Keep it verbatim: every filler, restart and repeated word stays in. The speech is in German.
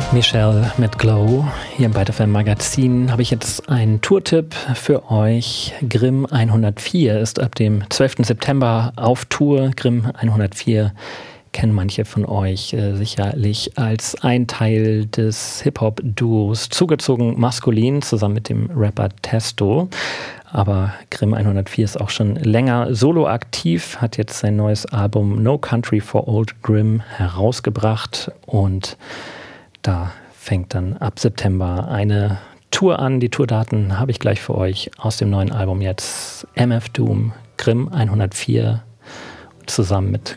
Michelle mit Glow. Hier im Byte F M Magazin habe ich jetzt einen Tourtipp für euch. Grimm hundertvier ist ab dem zwölften September auf Tour. Grimm hundertvier kennen manche von euch äh, sicherlich als ein Teil des Hip-Hop-Duos Zugezogen Maskulin zusammen mit dem Rapper Testo. Aber Grimm hundertvier ist auch schon länger solo aktiv, hat jetzt sein neues Album No Country for Old Grimm herausgebracht und da fängt dann ab September eine Tour an. Die Tourdaten habe ich gleich für euch aus dem neuen Album jetzt. M F Doom, Grimm hundertvier zusammen mit